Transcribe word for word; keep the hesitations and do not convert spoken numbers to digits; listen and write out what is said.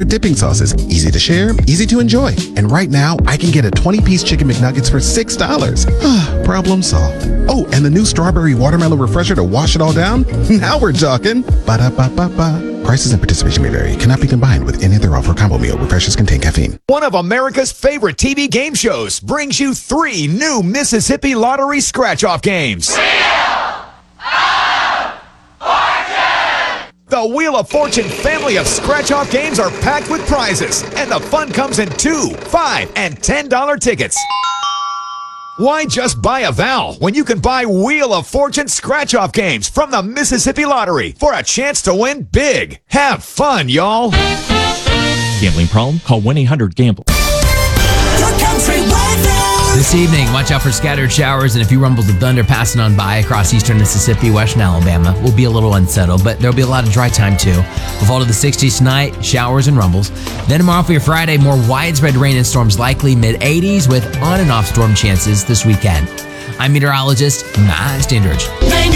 favorite dipping sauces. Easy to share, easy to enjoy. And right now, I can get a twenty-piece Chicken McNuggets for six dollars. Problem solved. Oh, and the new strawberry watermelon refresher to wash it all down? Now we're talking. Ba-da-ba-ba-ba. Prices and participation may vary. Cannot be combined with any other offer. Combo meal. Refreshers contain caffeine. One of America's favorite T V game shows brings you three new Mississippi Lottery scratch-off games. The Wheel of Fortune family of scratch-off games are packed with prizes, and the fun comes in two, five, and ten dollar tickets. Why just buy a vowel when you can buy Wheel of Fortune scratch-off games from the Mississippi Lottery for a chance to win big? Have fun, y'all. Gambling problem? Call one eight hundred gamble. This evening, watch out for scattered showers and a few rumbles of thunder passing on by across eastern Mississippi, western Alabama. We'll be a little unsettled, but there'll be a lot of dry time too. We'll fall to the sixties tonight, showers and rumbles. Then tomorrow for your Friday, more widespread rain and storms likely, mid eighties with on and off storm chances this weekend. I'm meteorologist Matt Standridge.